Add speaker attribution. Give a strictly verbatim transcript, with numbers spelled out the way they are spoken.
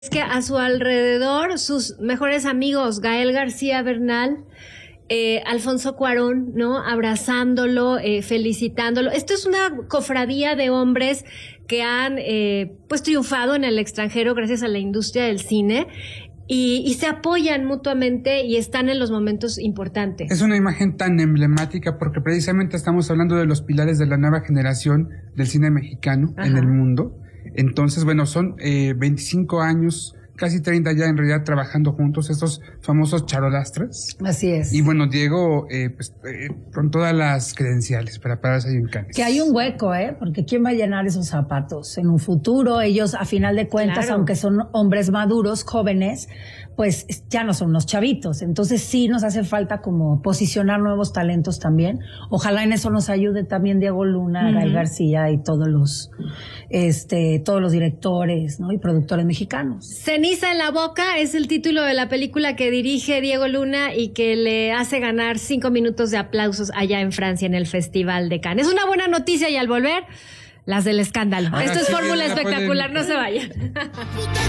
Speaker 1: Es que a su alrededor, sus mejores amigos, Gael García Bernal, eh, Alfonso Cuarón, ¿no? Abrazándolo, eh, felicitándolo. Esto es una cofradía de hombres que han, eh, pues, triunfado en el extranjero gracias a la industria del cine. Y, y se apoyan mutuamente y están en los momentos importantes.
Speaker 2: Es una imagen tan emblemática porque precisamente estamos hablando de los pilares de la nueva generación del cine mexicano. Ajá. En el mundo. Entonces, bueno, son eh, veinticinco años, casi treinta ya en realidad trabajando juntos, estos famosos charolastres.
Speaker 3: Así es.
Speaker 2: Y bueno, Diego, eh, pues, eh, con todas las credenciales para pararse ahí en Cannes.
Speaker 3: Que hay un hueco, ¿eh? Porque ¿quién va a llenar esos zapatos? En un futuro, ellos, a final de cuentas, claro, aunque son hombres maduros, jóvenes, pues ya no son unos chavitos. Entonces sí nos hace falta como posicionar nuevos talentos también. Ojalá en eso nos ayude también Diego Luna, uh-huh. Gael García y todos los, este, todos los directores, ¿no? Y productores mexicanos.
Speaker 1: Ceniza en la boca es el título de la película que dirige Diego Luna y que le hace ganar cinco minutos de aplausos allá en Francia en el Festival de Cannes. Es una buena noticia y al volver, las del escándalo. Ahora esto es Fórmula Espectacular, pueden... no se vayan.